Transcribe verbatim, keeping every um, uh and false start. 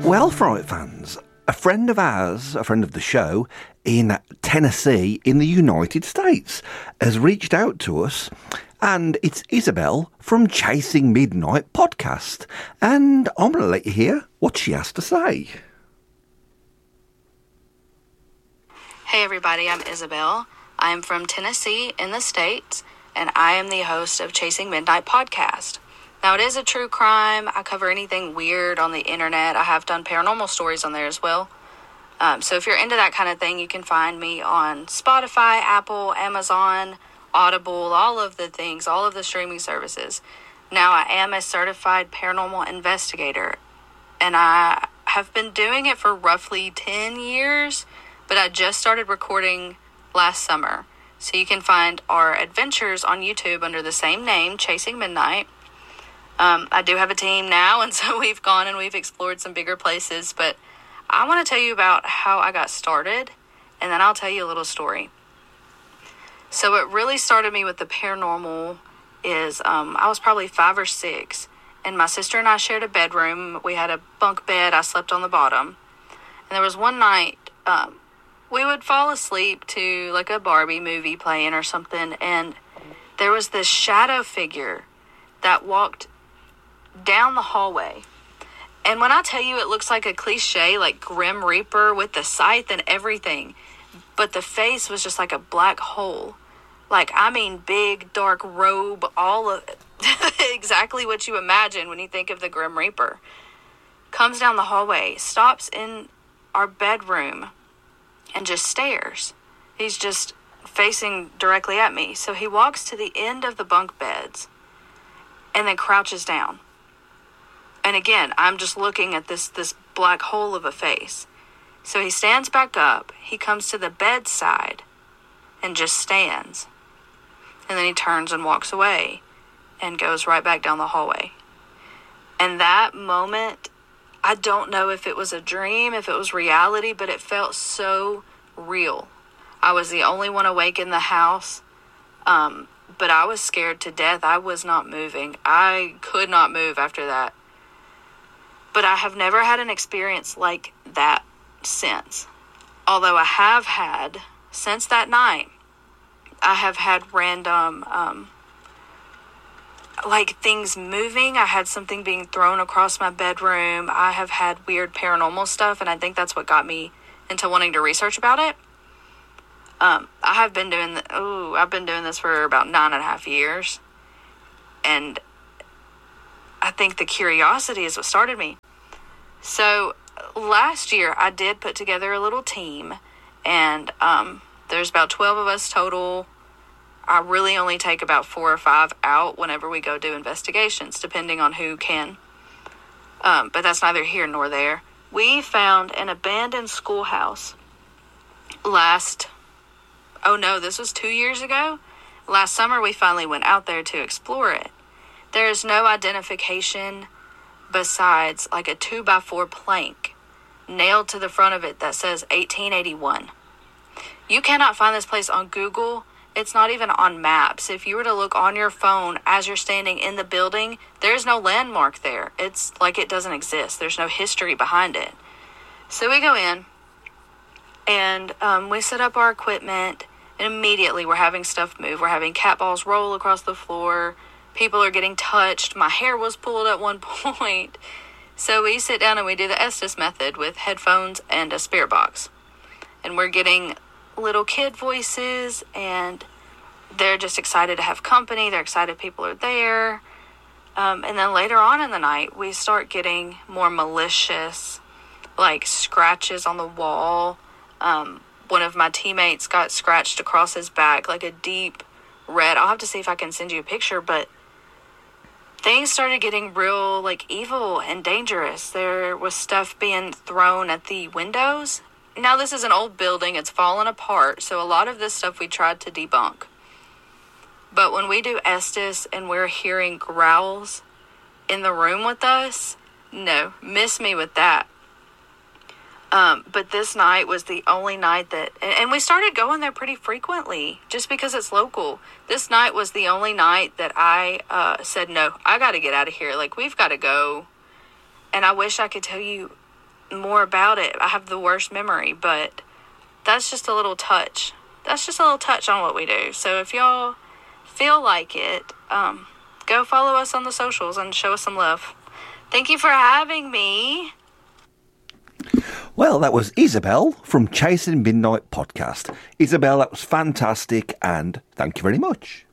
Well, Fright fans, a friend of ours, a friend of the show, in Tennessee, in the United States, has reached out to us, and it's Isabel from Chasing Midnight podcast, and I'm going to let you hear what she has to say. Hey everybody, I'm Isabel. I'm from Tennessee in the States, and I am the host of Chasing Midnight podcast. Now, it is a true crime. I cover anything weird on the internet. I have done paranormal stories on there as well. Um, so if you're into that kind of thing, you can find me on Spotify, Apple, Amazon, Audible, all of the things, all of the streaming services. Now, I am a certified paranormal investigator, and I have been doing it for roughly ten years, but I just started recording last summer. So you can find our adventures on YouTube under the same name, Chasing Midnight. Um, I do have a team now, and so we've gone and we've explored some bigger places, but I want to tell you about how I got started, and then I'll tell you a little story. So what really started me with the paranormal is um, I was probably five or six, and my sister and I shared a bedroom. We had a bunk bed. I slept on the bottom, and there was one night um, we would fall asleep to like a Barbie movie playing or something, and there was this shadow figure that walked down the hallway. And when I tell you it looks like a cliche, like Grim Reaper with the scythe and everything, but the face was just like a black hole. Like, I mean, big, dark robe, all of it. Exactly what you imagine when you think of the Grim Reaper. Comes down the hallway, stops in our bedroom, and just stares. He's just facing directly at me. So he walks to the end of the bunk beds and then crouches down. And again, I'm just looking at this, this black hole of a face. So he stands back up. He comes to the bedside and just stands. And then he turns and walks away and goes right back down the hallway. And that moment, I don't know if it was a dream, if it was reality, but it felt so real. I was the only one awake in the house. Um, but I was scared to death. I was not moving. I could not move after that. But I have never had an experience like that since. Although I have had, since that night, I have had random, um, like things moving. I had something being thrown across my bedroom. I have had weird paranormal stuff, and I think that's what got me into wanting to research about it. Um, I have been doing, the, oh, I've been doing this for about nine and a half years. And I think the curiosity is what started me. So last year I did put together a little team, and um, there's about twelve of us total. I really only take about four or five out whenever we go do investigations, depending on who can. Um, but that's neither here nor there. We found an abandoned schoolhouse last, oh no, this was two years ago. Last summer we finally went out there to explore it. There is no identification besides like a two by four plank nailed to the front of it that says eighteen eighty-one. You cannot find this place on Google. It's not even on maps. If you were to look on your phone as you're standing in the building, there's no landmark there. It's like it doesn't exist. There's no history behind it. So we go in, and um, we set up our equipment, and immediately we're having stuff move. We're having cat balls roll across the floor. People are getting touched. My hair was pulled at one point. So we sit down and we do the Estes method with headphones and a spirit box. And we're getting little kid voices, and they're just excited to have company. They're excited people are there. Um, and then later on in the night, we start getting more malicious, like scratches on the wall. Um, one of my teammates got scratched across his back, like a deep red. I'll have to see if I can send you a picture, but things started getting real, like, evil and dangerous. There was stuff being thrown at the windows. Now, this is an old building. It's fallen apart, so a lot of this stuff we tried to debunk. But when we do Estes and we're hearing growls in the room with us, no, miss me with that. Um, but this night was the only night that, and, and we started going there pretty frequently just because it's local. This night was the only night that I uh, said, no, I got to get out of here. Like, we've got to go. And I wish I could tell you more about it. I have the worst memory, but that's just a little touch. That's just a little touch on what we do. So if y'all feel like it, um, go follow us on the socials and show us some love. Thank you for having me. Well, that was Isabel from Chasing Midnight Podcast. Isabel, that was fantastic, and thank you very much.